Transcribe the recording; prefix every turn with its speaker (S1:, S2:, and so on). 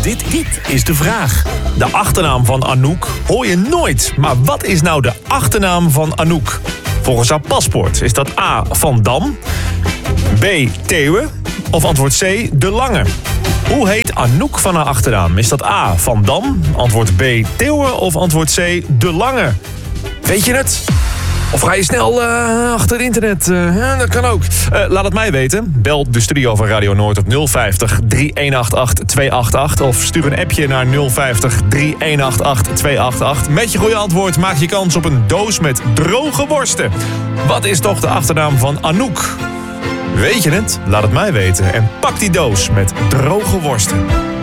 S1: Dit is de vraag. De achternaam van Anouk hoor je nooit. Maar wat is nou de achternaam van Anouk? Volgens haar paspoort is dat A. Van Dam, B. Theeuwen of antwoord C. De Lange. Hoe heet Anouk van haar achternaam? Is dat A. Van Dam, antwoord B. Theeuwen of antwoord C. De Lange? Weet je het? Of ga je snel achter het internet? Dat kan ook. Laat het mij weten. Bel de studio van Radio Noord op 050 3188 288. Of stuur een appje naar 050 3188 288. Met je goede antwoord maak je kans op een doos met droge worsten. Wat is toch de achternaam van Anouk? Weet je het? Laat het mij weten. En pak die doos met droge worsten.